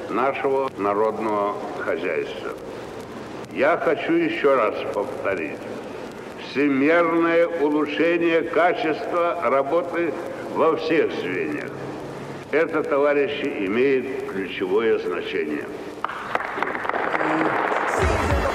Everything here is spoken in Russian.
нашего народного хозяйства. Я хочу еще раз повторить. Всемерное улучшение качества работы во всех звеньях. Это, товарищи, имеет ключевое значение.